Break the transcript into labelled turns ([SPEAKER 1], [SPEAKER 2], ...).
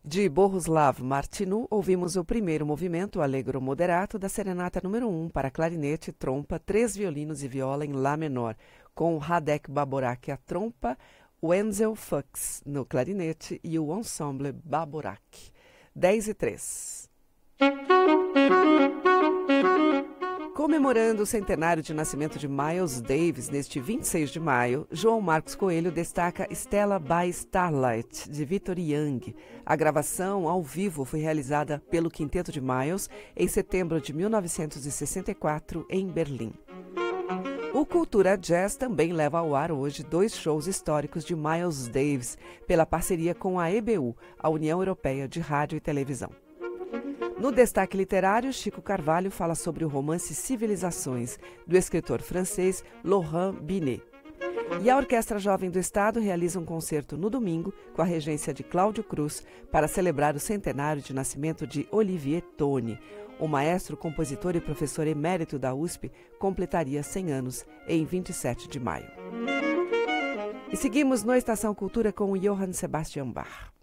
[SPEAKER 1] De Bohuslav Martinu, ouvimos o primeiro movimento Allegro moderato da Serenata número 1 para clarinete, trompa, 3 violinos e viola em Lá menor, com Radek Baborak à trompa, Wenzel Fuchs no clarinete e o Ensemble Baborak. 10:03. Comemorando o centenário de nascimento de Miles Davis neste 26 de maio, João Marcos Coelho destaca Stella by Starlight, de Victor Young. A gravação ao vivo foi realizada pelo Quinteto de Miles em setembro de 1964, em Berlim. O Cultura Jazz também leva ao ar hoje 2 shows históricos de Miles Davis, pela parceria com a EBU, a União Europeia de Rádio e Televisão. No destaque literário, Chico Carvalho fala sobre o romance Civilizações, do escritor francês Laurent Binet. E a Orquestra Jovem do Estado realiza um concerto no domingo, com a regência de Cláudio Cruz, para celebrar o centenário de nascimento de Olivier Toni. O maestro, compositor e professor emérito da USP completaria 100 anos em 27 de maio. E seguimos no Estação Cultura com o Johann Sebastian Bach.